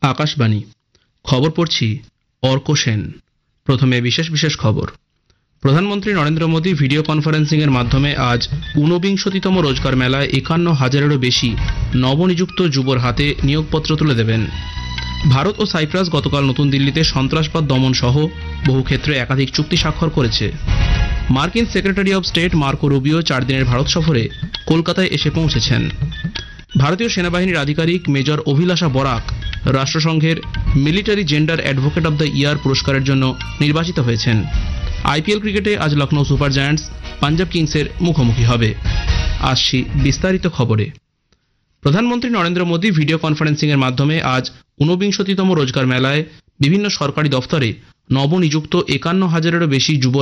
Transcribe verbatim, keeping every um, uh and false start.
আকাশবাণী খবর পড়ছি অর্ক সেন। প্রথমে বিশেষ বিশেষ খবর। প্রধানমন্ত্রী নরেন্দ্র মোদী ভিডিও কনফারেন্সিং এর মাধ্যমে আজ ঊনবিংশতিতম রোজগার মেলায় একান্ন হাজারেরও বেশি নবনিযুক্ত যুবর হাতে নিয়োগপত্র তুলে দেবেন। ভারত ও সাইপ্রাস গতকাল নতুন দিল্লিতে সন্ত্রাসবাদ দমন সহ বহু ক্ষেত্রে একাধিক চুক্তি স্বাক্ষর করেছে। মার্কিন secretary of state Marco Rubio চার দিনের ভারত সফরে কলকাতায় এসে পৌঁছেছেন। ভারতীয় সেনাবাহিনীর আধিকারিক major অভিলাষা Barak রাষ্ট্রসংঘের military gender advocate of the year পুরস্কারের জন্য নির্বাচিত হয়েছেন। আইপিএল ক্রিকেটে আজ লখনৌ সুপার জায়ান্টস পাঞ্জাব কিংসের মুখোমুখি হবে। আসছি বিস্তারিত খবরে। প্রধানমন্ত্রী নরেন্দ্র মোদী ভিডিও কনফারেন্সিং এর মাধ্যমে আজ ঊনবিংশতিতম রোজগার মেলায় বিভিন্ন সরকারি দফতরে নবনিযুক্ত একান্ন হাজারেরও বেশি যুব